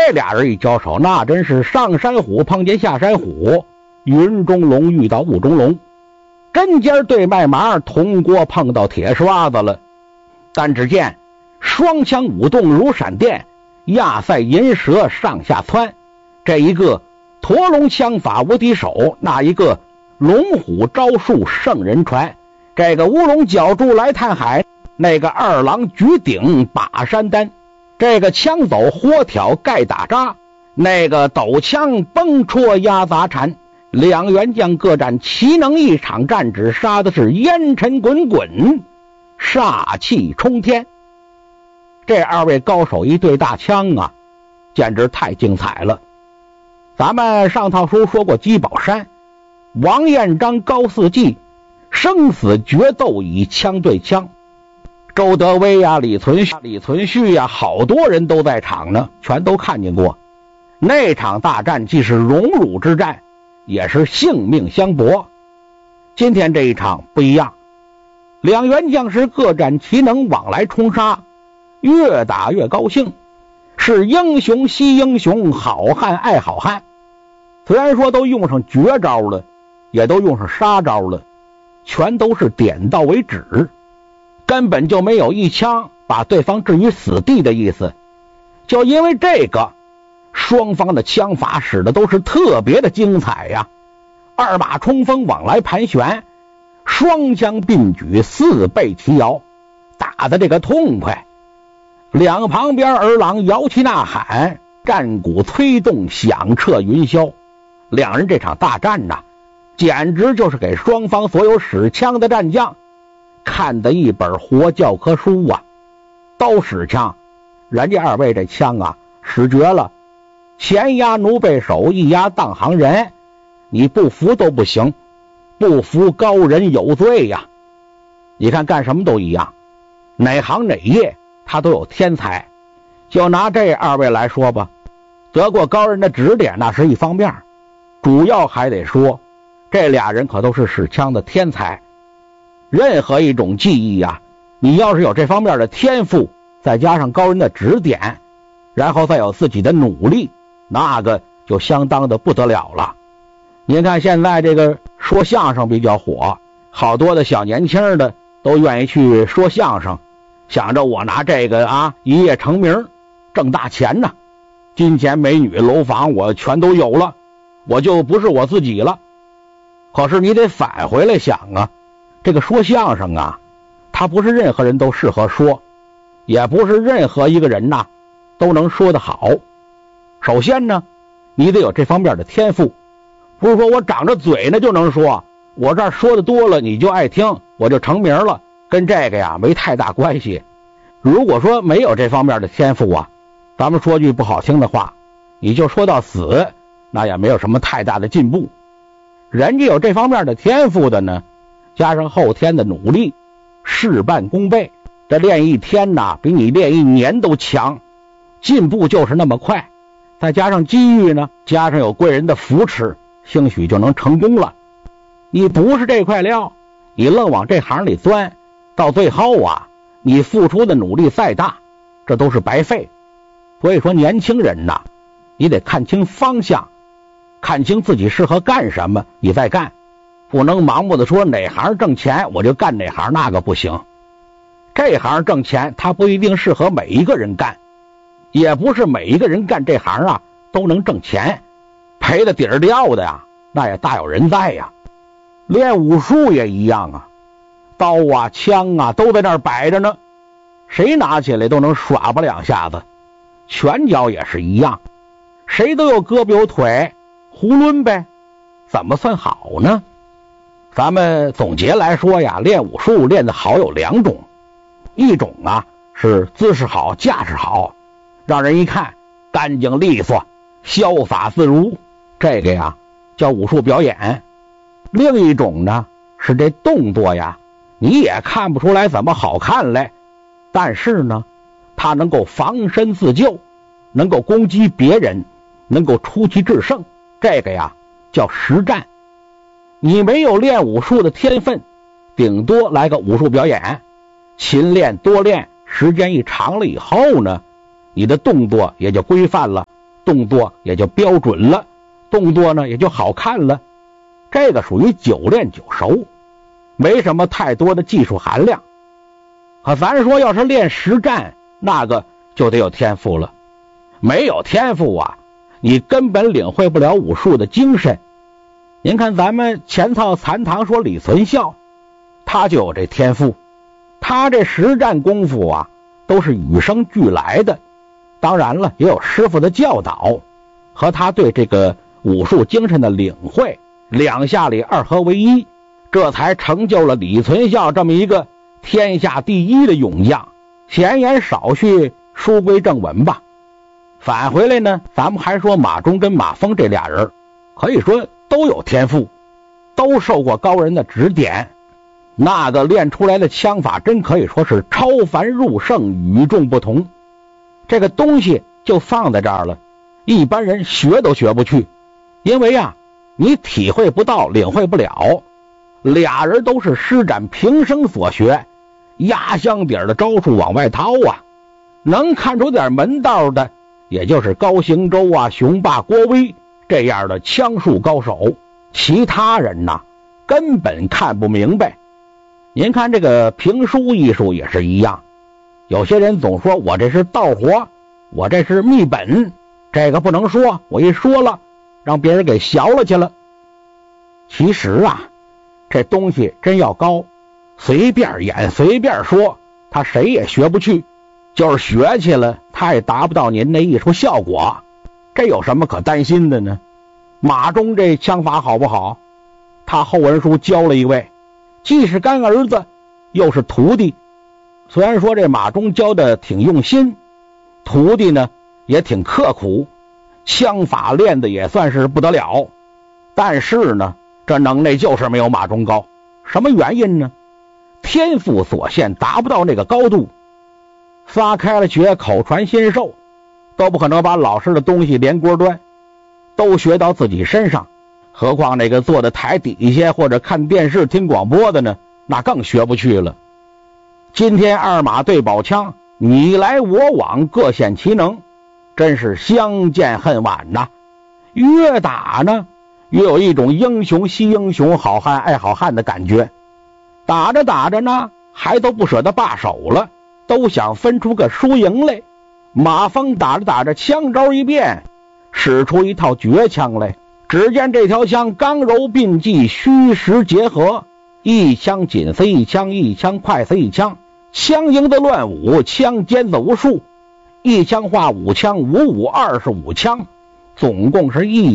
这俩人一交手，那真是上山虎碰见下山虎，云中龙遇到雾中龙，针尖对麦芒，铜锅碰到铁刷子了。但只见双枪舞动如闪电，压赛银蛇上下窜，这一个驼龙枪法无敌手，那一个龙虎招数圣人传，这个乌龙角柱来探海，那个二郎举鼎把山丹，这个枪走火挑盖打扎，那个斗枪崩戳压杂缠，两员将各战齐能一场战，只杀的是烟尘滚滚，煞气冲天。这二位高手一对大枪啊，简直太精彩了。咱们上套书说过鸡宝山，王彦章高四季生死决斗以枪对枪，周德威呀、李存勖呀，好多人都在场呢，全都看见过。那场大战既是荣辱之战，也是性命相搏。今天这一场不一样，两员将士各展其能，往来冲杀，越打越高兴，是英雄惜英雄，好汉爱好汉。虽然说都用上绝招了，也都用上杀招了，全都是点到为止，根本就没有一枪把对方置于死地的意思。就因为这个，双方的枪法使的都是特别的精彩呀，二马冲锋，往来盘旋，双枪并举，四背齐摇，打的这个痛快。两旁边儿郎摇旗呐喊，战鼓催动，响彻云霄。两人这场大战呐，简直就是给双方所有使枪的战将看的一本活教科书啊！刀使枪，人家二位这枪啊使绝了，前压奴背手，一压当行人，你不服都不行，不服高人有罪呀！你看干什么都一样，哪行哪业他都有天才。就拿这二位来说吧，得过高人的指点那是一方面，主要还得说这俩人可都是使枪的天才。任何一种技艺啊，你要是有这方面的天赋，再加上高人的指点，然后再有自己的努力，那个就相当的不得了了。您看现在这个说相声比较火，好多的小年轻的都愿意去说相声，想着我拿这个啊一夜成名，挣大钱呢，金钱美女楼房我全都有了，我就不是我自己了。可是你得返回来想啊，这个说相声啊，他不是任何人都适合说，也不是任何一个人呐都能说得好。首先呢，你得有这方面的天赋，不是说我长着嘴呢就能说，我这儿说的多了你就爱听，我就成名了，跟这个呀没太大关系。如果说没有这方面的天赋啊，咱们说句不好听的话，你就说到死，那也没有什么太大的进步。人家有这方面的天赋的呢，加上后天的努力，事半功倍，这练一天呐比你练一年都强，进步就是那么快。再加上机遇呢，加上有贵人的扶持，兴许就能成功了。你不是这块料，你愣往这行里钻，到最后啊，你付出的努力再大，这都是白费。所以说年轻人呐，你得看清方向，看清自己适合干什么，你再干，不能盲目的说哪行挣钱我就干哪行，那个不行。这行挣钱它不一定适合每一个人干，也不是每一个人干这行啊都能挣钱，赔的底儿掉的呀，那也大有人在呀。练武术也一样啊，刀啊枪啊都在那儿摆着呢，谁拿起来都能耍吧两下子。拳脚也是一样，谁都有胳膊有腿，胡抡呗，怎么算好呢？咱们总结来说呀，练武术练得好有两种，一种啊是姿势好架势好，让人一看干净利索潇洒自如，这个呀叫武术表演。另一种呢是这动作呀你也看不出来怎么好看来，但是呢他能够防身自救，能够攻击别人，能够出奇制胜，这个呀叫实战。你没有练武术的天分，顶多来个武术表演，勤练多练，时间一长了以后呢，你的动作也就规范了， 动作也就标准了，动作呢也就好看了。这个属于久练久熟，没什么太多的技术含量。可咱说要是练实战，那个就得有天赋了。没有天赋啊，你根本领会不了武术的精神。您看咱们前操残堂说李存孝，他就有这天赋，他这实战功夫啊都是与生俱来的，当然了也有师傅的教导和他对这个武术精神的领会，两下里二合为一，这才成就了李存孝这么一个天下第一的勇将。闲言少叙，书归正文吧。返回来呢，咱们还说马忠跟马峰这俩人，可以说都有天赋，都受过高人的指点，那个练出来的枪法真可以说是超凡入圣，与众不同。这个东西就放在这儿了，一般人学都学不去，因为啊你体会不到，领会不了。俩人都是施展平生所学，压箱底的招数往外掏啊，能看出点门道的也就是高行周啊、雄霸郭威这样的枪术高手，其他人呐根本看不明白。您看这个评书艺术也是一样，有些人总说我这是道活，我这是秘本，这个不能说，我一说了让别人给学了去了。其实啊这东西真要高，随便演随便说，他谁也学不去，就是学去了他也达不到您那艺术效果，这有什么可担心的呢？马忠这枪法好不好？他后文书教了一位，既是干儿子又是徒弟。虽然说这马忠教的挺用心，徒弟呢也挺刻苦，枪法练的也算是不得了，但是呢这能耐就是没有马忠高。什么原因呢？天赋所限，达不到那个高度。撒开了学，口传心授，都不可能把老师的东西连锅端，都学到自己身上。何况那个坐在台底下或者看电视听广播的呢，那更学不去了。今天二马对宝枪，你来我往，各显其能，真是相见恨晚呐。越打呢越有一种英雄惜英雄，好汉爱好汉的感觉。打着打着呢还都不舍得罢手了，都想分出个输赢来。马峰打着打着，枪招一变，使出一套绝枪来。只见这条枪刚柔并济，虚实结合，一枪紧似一枪，一枪快似一枪，枪营的乱舞，枪尖子无数，一枪化五枪，55枪，总共是